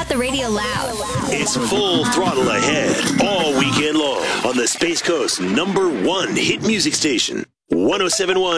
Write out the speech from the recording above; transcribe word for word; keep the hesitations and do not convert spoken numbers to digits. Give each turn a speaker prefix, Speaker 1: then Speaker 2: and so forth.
Speaker 1: got the radio loud.
Speaker 2: It's full throttle ahead all weekend long on the Space Coast number one hit music station, one oh seven point one